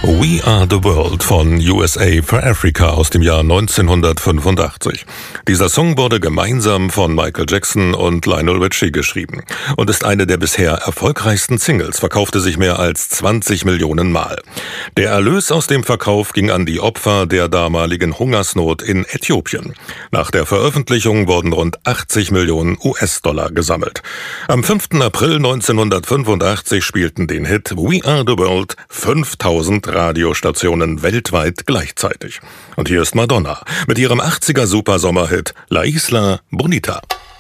We Are the World von USA for Africa aus dem Jahr 1985. Dieser Song wurde gemeinsam von Michael Jackson und Lionel Richie geschrieben und ist eine der bisher erfolgreichsten Singles, verkaufte sich mehr als 20 Millionen Mal. Der Erlös aus dem Verkauf ging an die Opfer der damaligen Hungersnot in Äthiopien. Nach der Veröffentlichung wurden rund 80 Millionen US-Dollar gesammelt. Am 5. April 1985 spielten den Hit We Are the World 5000 Radiostationen weltweit gleichzeitig. Und hier ist Madonna mit ihrem 80er Supersommerhit La Isla Bonita.